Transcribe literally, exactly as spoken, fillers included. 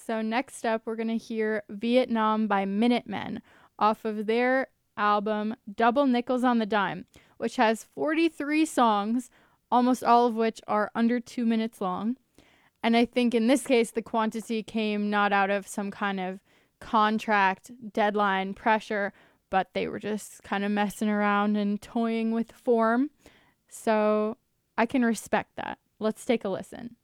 So next up, we're going to hear Vietnam by Minutemen off of their album Double Nickels on the Dime, which has forty-three songs, almost all of which are under two minutes long. And I think in this case, the quantity came not out of some kind of contract, deadline, pressure, but they were just kind of messing around and toying with form. So I can respect that. Let's take a listen.